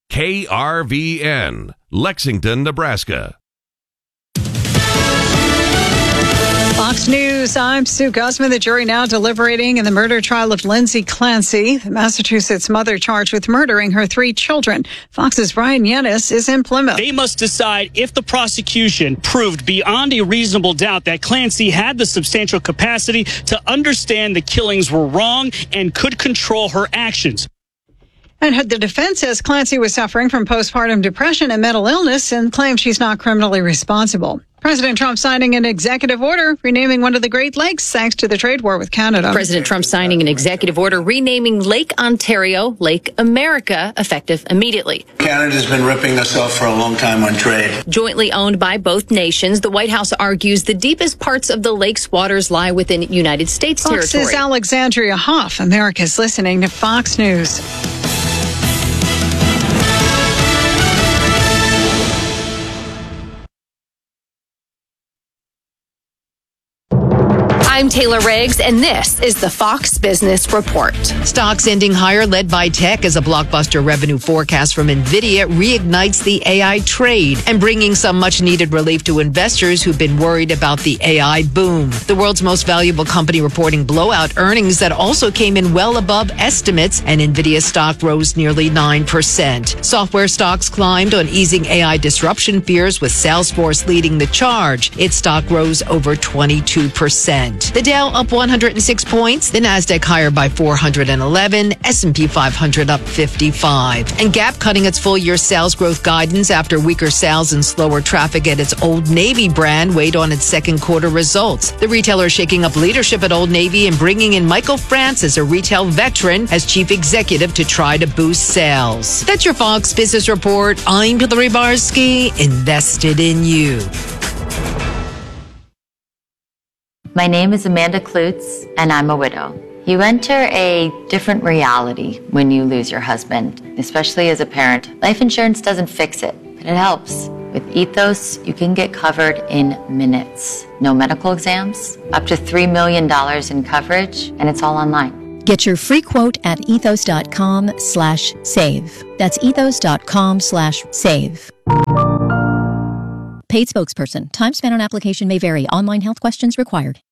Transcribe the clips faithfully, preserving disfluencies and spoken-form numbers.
K R V N, Lexington, Nebraska. Fox News, I'm Sue Guzman. The jury now deliberating in the murder trial of Lindsay Clancy, the Massachusetts mother charged with murdering her three children. Fox's Brian Yennis is in Plymouth. They must decide if the prosecution proved beyond a reasonable doubt that Clancy had the substantial capacity to understand the killings were wrong and could control her actions. And the defense says Clancy was suffering from postpartum depression and mental illness and claims she's not criminally responsible. President Trump signing an executive order renaming one of the Great Lakes thanks to the trade war with Canada. President Trump signing an executive order renaming Lake Ontario Lake America, effective immediately. Canada's been ripping us off for a long time on trade. Jointly owned by both nations, the White House argues the deepest parts of the lake's waters lie within United States Fox's territory. Alexandria Hoff. America's listening to Fox News. I'm Taylor Riggs, and this is the Fox Business Report. Stocks ending higher, led by tech, as a blockbuster revenue forecast from NVIDIA reignites the A I trade and bringing some much-needed relief to investors who've been worried about the A I boom. The world's most valuable company reporting blowout earnings that also came in well above estimates, and NVIDIA stock rose nearly nine percent. Software stocks climbed on easing A I disruption fears, with Salesforce leading the charge. Its stock rose over twenty-two percent. The Dow up one hundred six points, the Nasdaq higher by four hundred eleven, S and P five hundred up fifty-five. And Gap cutting its full-year sales growth guidance after weaker sales and slower traffic at its Old Navy brand weighed on its second quarter results. The retailer is shaking up leadership at Old Navy and bringing in Michael Francis, a retail veteran, as chief executive to try to boost sales. That's your Fox Business Report. I'm Hillary Barsky, invested in you. My name is Amanda Klutz, and I'm a widow. You enter a different reality when you lose your husband, especially as a parent. Life insurance doesn't fix it, but it helps. With Ethos, you can get covered in minutes. No medical exams, up to three million dollars in coverage, and it's all online. Get your free quote at ethos.com slash save. That's ethos.com slash save. Paid spokesperson. Time spent on application may vary. Online health questions required.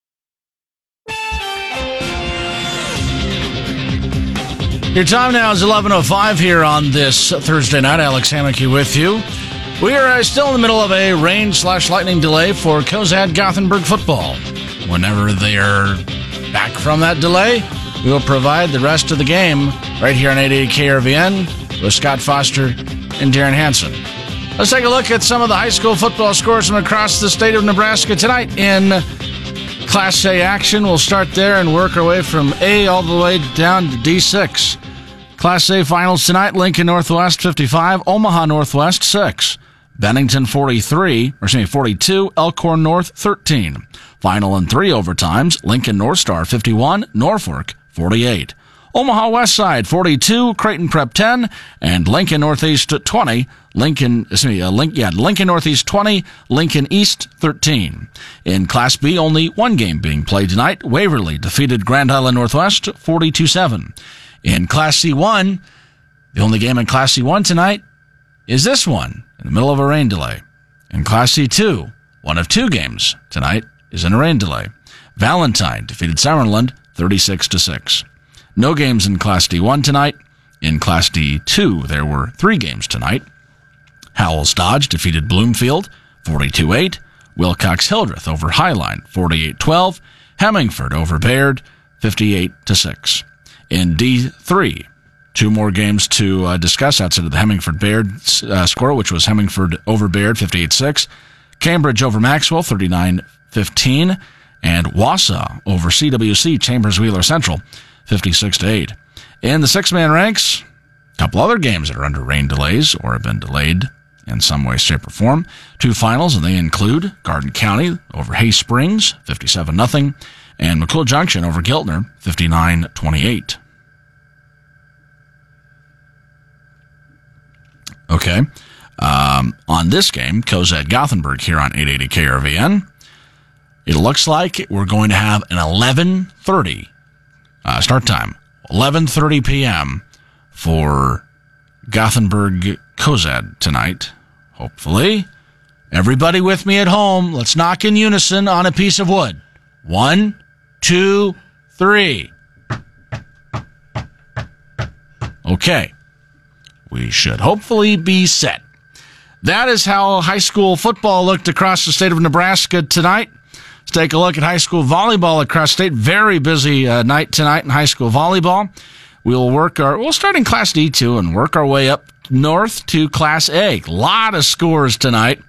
Your time now is eleven oh five here on this Thursday night. Alex Hammocky with you. We are uh, still in the middle of a rain slash lightning delay for Cozad Gothenburg football. Whenever they are back from that delay, we will provide the rest of the game right here on eight eighty K R V N with Scott Foster and Darren Hansen. Let's take a look at some of the high school football scores from across the state of Nebraska tonight in Class A action. We'll start there and work our way from A all the way down to D six. Class A finals tonight: Lincoln Northwest fifty-five, Omaha Northwest six, Bennington forty-three, or excuse me, forty-two, Elkhorn North thirteen. Final in three overtimes: Lincoln North Star fifty-one, Norfolk forty-eight. Omaha West Side forty-two, Creighton Prep ten, and Lincoln Northeast twenty. Lincoln, excuse me, uh, Link, yeah, Lincoln Northeast twenty, Lincoln East thirteen. In Class B, only one game being played tonight. Waverly defeated Grand Island Northwest forty-two seven. In Class C one, the only game in Class C one tonight is this one, in the middle of a rain delay. In Class C two, one of two games tonight is in a rain delay. Valentine defeated Summerland thirty-six to six. No games in Class D one tonight. In Class D two, there were three games tonight. Howells Dodge defeated Bloomfield forty-two eight. Wilcox Hildreth over Highline forty-eight twelve. Hemingford over Baird fifty-eight to six. In D three, two more games to uh, discuss outside of the Hemingford-Baird uh, score, which was Hemingford over Baird fifty-eight six. Cambridge over Maxwell thirty-nine fifteen. And Wausau over C W C Chambers Wheeler Central fifty-six to eight. In the six-man ranks, a couple other games that are under rain delays or have been delayed in some way, shape, or form. Two finals, and they include Garden County over Hay Springs, fifty-seven nothing, and McCool Junction over Giltner, fifty-nine twenty-eight. Okay. Um, on this game, Cozad Gothenburg here on eight eighty K R V N, it looks like we're going to have an eleven thirty uh, start time. eleven thirty p.m. for Gothenburg Cozad tonight, hopefully. Everybody with me at home, let's knock in unison on a piece of wood. One, two, three. Okay. We should hopefully be set. That is how high school football looked across the state of Nebraska tonight. Let's take a look at high school volleyball across state. Very busy uh, night tonight in high school volleyball. We'll work our, we'll start in Class D two and work our way up north to Class A. A lot of scores tonight.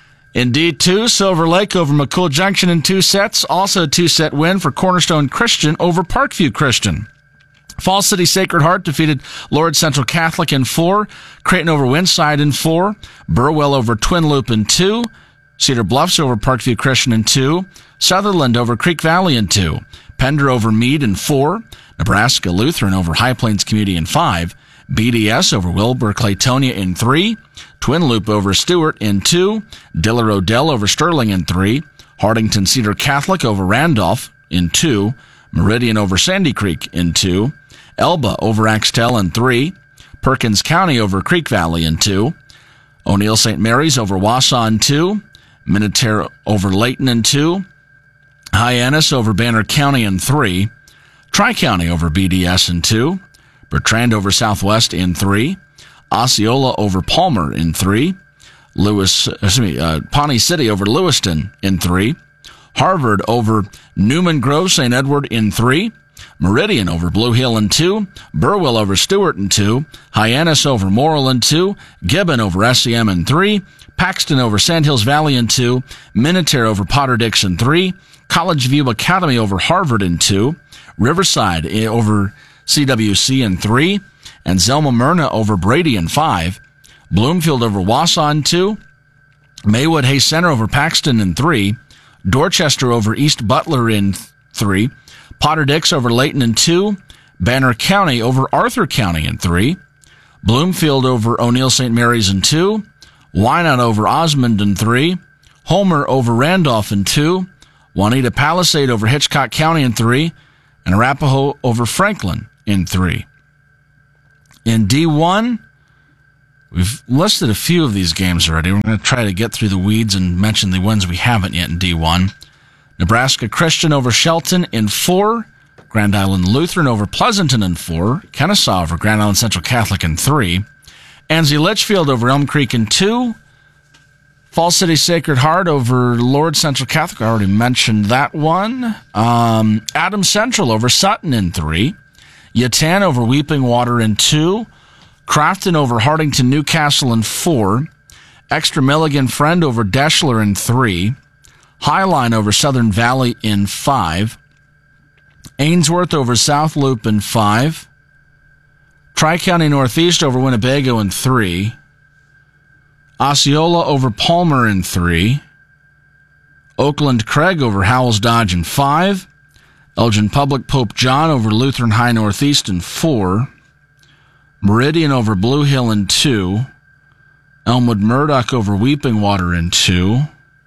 In D two, Silver Lake over McCool Junction in two sets. Also a two-set win for Cornerstone Christian over Parkview Christian. Falls City Sacred Heart defeated Lord Central Catholic in four. Creighton over Winside in four. Burwell over Twin Loop in two. Cedar Bluffs over Parkview Christian in two. Sutherland over Creek Valley in two. Pender over Meade in four. Nebraska Lutheran over High Plains Community in five. B D S over Wilbur Claytonia in three. Twin Loop over Stewart in two. Diller Odell over Sterling in three. Hardington Cedar Catholic over Randolph in two. Meridian over Sandy Creek in two. Elba over Axtell in three. Perkins County over Creek Valley in two. O'Neill Saint Mary's over Wausau in two. Minotero over Layton in two. Hyannis over Banner County in three. Tri-County over B D S in two. Bertrand over Southwest in three. Osceola over Palmer in three. Lewis, excuse me, uh, Pawnee City over Lewiston in three. Harvard over Newman Grove Saint Edward in three. Meridian over Blue Hill in two. Burwell over Stewart in two. Hyannis over Morrill in two. Gibbon over S C M in three. Paxton over Sandhills Valley in two. Minotero over Potter Dixon three. College View Academy over Harvard in two. Riverside over C W C in three. And Zelma Myrna over Brady in five. Bloomfield over Wausau in two. Maywood Hay Center over Paxton in three. Dorchester over East Butler in th- three. Potter Dix over Layton in two. Banner County over Arthur County in three. Bloomfield over O'Neill Saint Mary's in two. Wynot over Osmond in three. Homer over Randolph in two. Juanita Palisade over Hitchcock County in three. And Arapahoe over Franklin in three. In D one, we've listed a few of these games already. We're going to try to get through the weeds and mention the ones we haven't yet in D one. Nebraska Christian over Shelton in four. Grand Island Lutheran over Pleasanton in four. Kennesaw over Grand Island Central Catholic in three. Ansley Litchfield over Elm Creek in two. Falls City Sacred Heart over Lord Central Catholic. I already mentioned that one. Um, Adams Central over Sutton in three. Yatan over Weeping Water in two. Crofton over Hardington Newcastle in four. Extra Milligan Friend over Deschler in three. Highline over Southern Valley in five. Ainsworth over South Loop in five. Tri-County Northeast over Winnebago in three. Osceola over Palmer in three. Oakland Craig over Howells Dodge in five. Elgin Public Pope John over Lutheran High Northeast in four. Meridian over Blue Hill in two. Elmwood Murdoch over Weeping Water in two.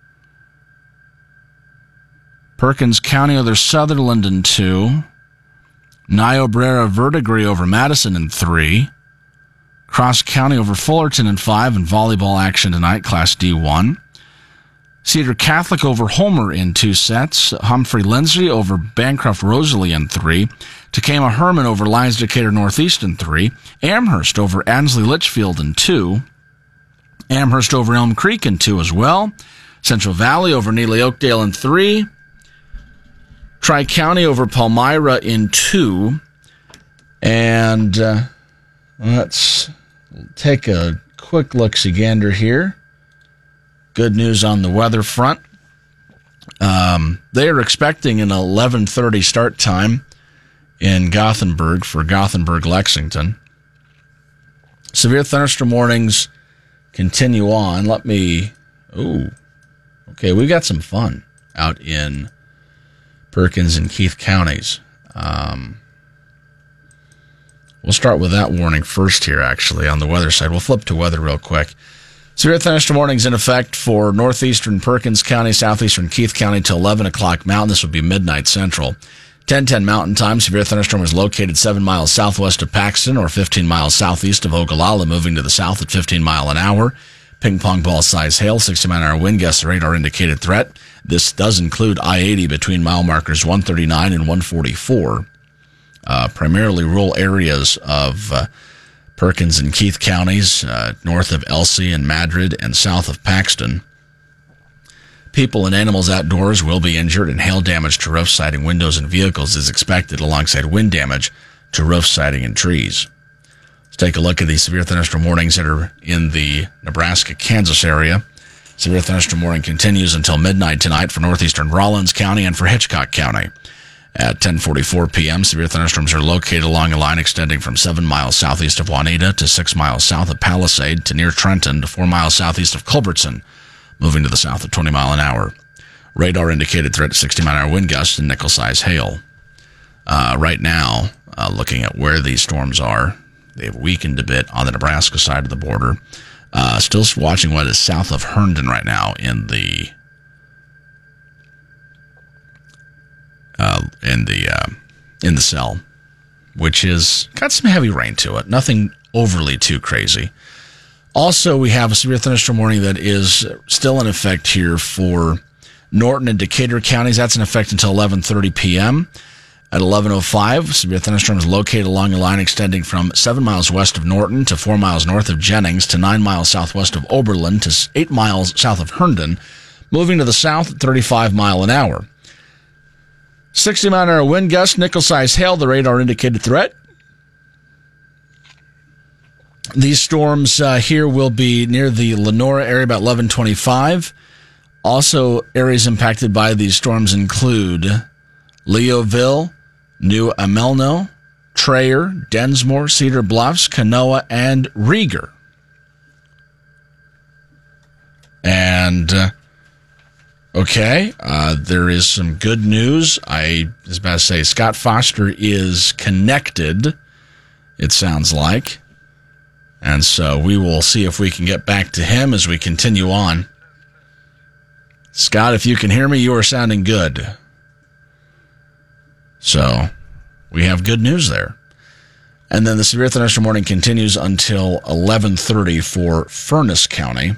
Perkins County over Sutherland in two. Niobrara Verdigris over Madison in three. Cross County over Fullerton in five, and volleyball action tonight, Class D one. Cedar Catholic over Homer in two sets. Humphrey Lindsay over Bancroft Rosalie in three. Takema Herman over Lyons Decatur Northeast in three. Amherst over Ansley Litchfield in two. Amherst over Elm Creek in two as well. Central Valley over Neely Oakdale in three. Tri-County over Palmyra in two. And uh, let's take a quick look-see-gander here. Good news on the weather front. Um, they are expecting an eleven thirty start time in Gothenburg for Gothenburg-Lexington. Severe thunderstorm warnings continue on. Let me... Ooh. Okay, we got some fun out in Perkins and Keith counties. Um, we'll start with that warning first here, actually, on the weather side. We'll flip to weather real quick. Severe thunderstorm warnings in effect for northeastern Perkins County, southeastern Keith County till eleven o'clock Mountain. This would be midnight central. ten ten Mountain Time, severe thunderstorm is located seven miles southwest of Paxton or fifteen miles southeast of Ogallala, moving to the south at fifteen mile an hour. Ping pong ball size hail, sixty mile an hour wind gusts, radar indicated threat. This does include I eighty between mile markers one thirty-nine and one forty-four. Uh, primarily rural areas of uh, Perkins and Keith counties, uh, north of Elsie and Madrid and south of Paxton. People and animals outdoors will be injured, and hail damage to roof, siding, windows, and vehicles is expected alongside wind damage to roof, siding, and trees. Let's take a look at the severe thunderstorm warnings that are in the Nebraska-Kansas area. Severe thunderstorm warning continues until midnight tonight for northeastern Rawlins County and for Hitchcock County. At ten forty-four p.m., severe thunderstorms are located along a line extending from seven miles southeast of Juanita to six miles south of Palisade to near Trenton to four miles southeast of Culbertson, moving to the south at twenty mile an hour. Radar indicated threat to sixty mile an hour wind gusts and nickel-size hail. Uh, right now, uh, looking at where these storms are, they've weakened a bit on the Nebraska side of the border. Uh, still watching what is south of Herndon right now in the uh, in the uh, in the cell, which is got some heavy rain to it. Nothing overly too crazy. Also, we have a severe thunderstorm warning that is still in effect here for Norton and Decatur counties. That's in effect until eleven thirty p.m. At eleven oh five, severe thunderstorm is located along a line extending from seven miles west of Norton to four miles north of Jennings to nine miles southwest of Oberlin to eight miles south of Herndon, moving to the south at thirty-five mile an hour. sixty mile an hour wind gust, nickel-sized hail, the radar indicated threat. These storms uh, here will be near the Lenora area about eleven twenty-five. Also, areas impacted by these storms include Leoville, New Amelno, Traer, Densmore, Cedar Bluffs, Kanoa, and Rieger. And, uh, okay, uh, there is some good news. I was about to say Scott Foster is connected, it sounds like. And so we will see if we can get back to him as we continue on. Scott, if you can hear me, you are sounding good. So we have good news there. And then the severe thunderstorm warning continues until eleven thirty for Furnace County,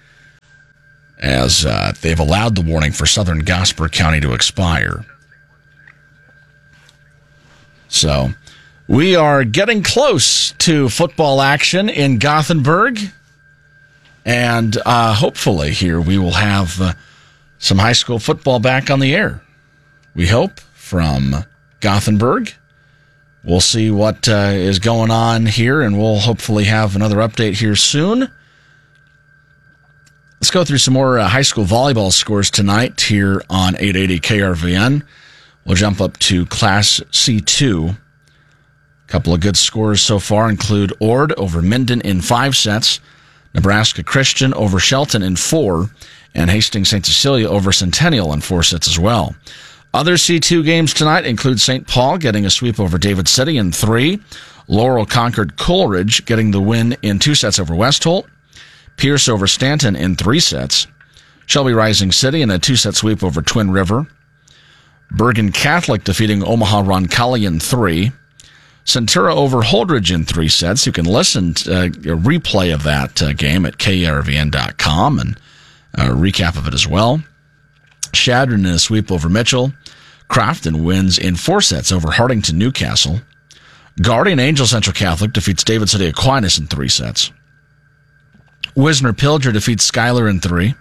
as uh, they've allowed the warning for southern Gosper County to expire. So we are getting close to football action in Gothenburg, and uh, hopefully here we will have uh, some high school football back on the air. We hope, from Gothenburg. We'll see what uh, is going on here, and we'll hopefully have another update here soon. Let's go through some more uh, high school volleyball scores tonight here on eight eighty K R V N. We'll jump up to Class C two. A couple of good scores so far include Ord over Minden in five sets, Nebraska Christian over Shelton in four, and Hastings Saint Cecilia over Centennial in four sets as well. Other C two games tonight include Saint Paul getting a sweep over David City in three, Laurel conquered Coleridge getting the win in two sets over Westholt, Pierce over Stanton in three sets, Shelby Rising City in a two-set sweep over Twin River, Bergen Catholic defeating Omaha Roncalli in three, Centura over Holdridge in three sets. You can listen to uh, a replay of that uh, game at K R V N dot com and a recap of it as well. Shadron in a sweep over Mitchell. Crofton wins in four sets over Hartington Newcastle. Guardian Angel Central Catholic defeats David City Aquinas in three sets. Wisner Pilger defeats Schuyler in three.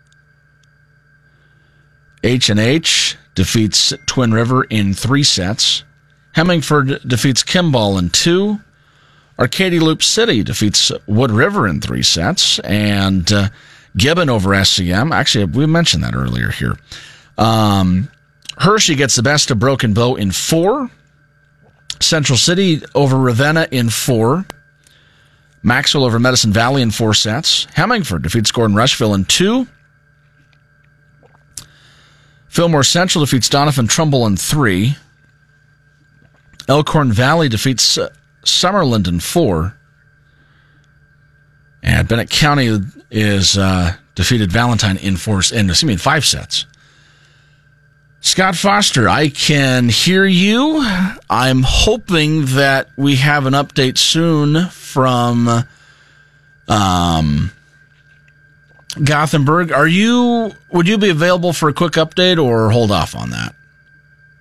H and H defeats Twin River in three sets. Hemingford defeats Kimball in two. Arcadia Loop City defeats Wood River in three sets. And uh, Gibbon over S C M. Actually, we mentioned that earlier here. Um, Hershey gets the best of Broken Bow in four. Central City over Ravenna in four. Maxwell over Medicine Valley in four sets. Hemingford defeats Gordon Rushville in two. Fillmore Central defeats Donovan Trumbull in three. Elkhorn Valley defeats uh, Summerland in four. And Bennett County is uh, defeated Valentine in four, in, excuse me, in five sets. Scott Foster, I can hear you. I'm hoping that we have an update soon from um, Gothenburg. Are you? Would you be available for a quick update or hold off on that?